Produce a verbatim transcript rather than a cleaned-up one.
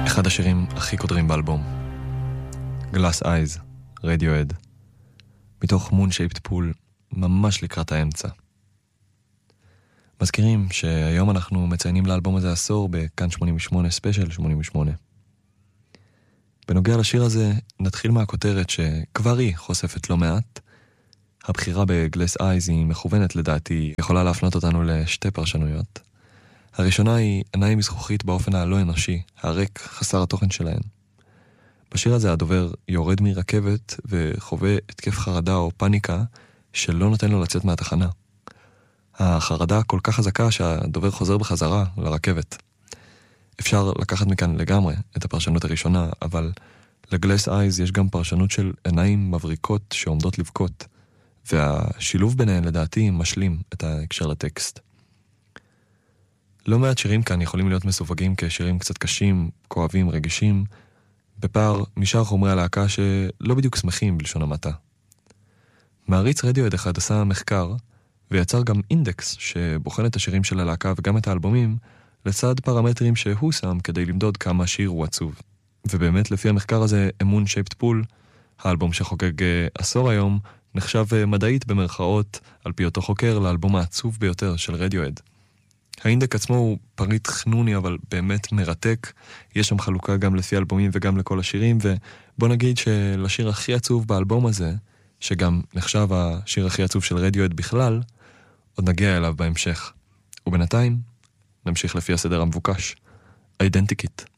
אחד השירים הכי קודרים באלבום. Glass Eyes, Radiohead. מתוך Moon Shaped Pool, ממש לקראת האמצע. מזכירים שהיום אנחנו מציינים לאלבום הזה עשור בכאן שמונים ושמונה ספיישל שמונים ושמונה. בנוגע לשיר הזה, נתחיל מהכותרת שכבר היא חושפת לא מעט. הבחירה ב-Glass Eyes היא מכוונת לדעתי, יכולה להפנות אותנו לשתי פרשנויות. הראשונה היא עיניים מזכוכית באופן הלא אנושי, הריק, חסר התוכן שלהן. בשיר הזה הדובר יורד מרכבת וחווה התקף חרדה או פניקה שלא נותן לו לצאת מהתחנה. החרדה כל כך חזקה שהדובר חוזר בחזרה לרכבת. אפשר לקחת מכאן לגמרי את הפרשנות הראשונה, אבל לגלס אייז יש גם פרשנות של עיניים מבריקות שעומדות לבכות, והשילוב ביניהן לדעתי משלים את ההקשר לטקסט. לא מעט שירים כאן יכולים להיות מסווגים כשירים קצת קשים, כואבים, רגישים, בפער משאר חומרי הלהקה שלא בדיוק שמחים בלשון המעטה. מעריץ רדיואד אחד עשה מחקר, ויצר גם אינדקס שבוחן את השירים של הלהקה וגם את האלבומים, לצד פרמטרים שהוא שם כדי למדוד כמה שיר הוא עצוב. ובאמת לפי המחקר הזה, Moon Shaped Pool, האלבום שחוגג עשור היום, נחשב מדעית במרכאות על פי אותו חוקר לאלבום העצוב ביותר של רדיואד. האינדק עצמו הוא פריט חנוני אבל באמת מרתק, יש שם חלוקה גם לפי אלבומים וגם לכל השירים, ובוא נגיד שלשיר הכי עצוב באלבום הזה, שגם נחשב השיר הכי עצוב של רדיואד בכלל, עוד נגיע אליו בהמשך. ובינתיים, נמשיך לפי הסדר המבוקש. Identikit.